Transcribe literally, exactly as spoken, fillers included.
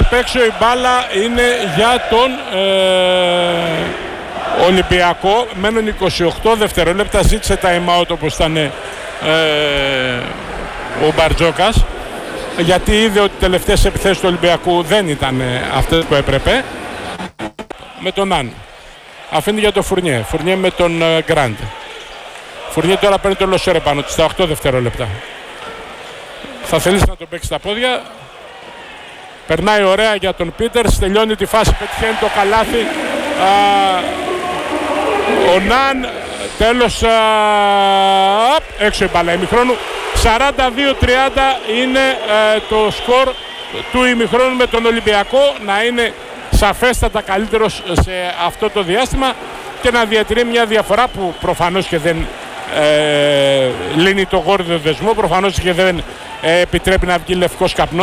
απ' έξω η μπάλα είναι για τον ε, Ολυμπιακό. Μένουν είκοσι οκτώ δευτερόλεπτα, ζήτησε time out όπως ήταν ε, ο Μπαρτζόκας, γιατί είδε ότι οι τελευταίες επιθέσεις του Ολυμπιακού δεν ήταν αυτές που έπρεπε. Με τον Αν. Αφήνει για τον Φουρνιέ. Φουρνιέ με τον Γκραντ. Φουρνιέ τώρα παίρνει τον Λοσόρε πάνω του στα οκτώ δευτερόλεπτα. Θα θελήσει να τον παίξει στα πόδια. Περνάει ωραία για τον Πίτερς. Τελειώνει τη φάση, πετυχαίνει το καλάθι. Α, ο Ναν. Τέλος. Α, έξω η μπάλα ημιχρόνου. σαράντα δύο τριάντα είναι ε, το σκορ του ημιχρόνου, με τον Ολυμπιακό να είναι σαφέστατα καλύτερος σε αυτό το διάστημα και να διατηρεί μια διαφορά που προφανώς και δεν ε, λύνει το γόρδιο δεσμό, προφανώς και δεν ε, επιτρέπει να βγει λευκός καπνός.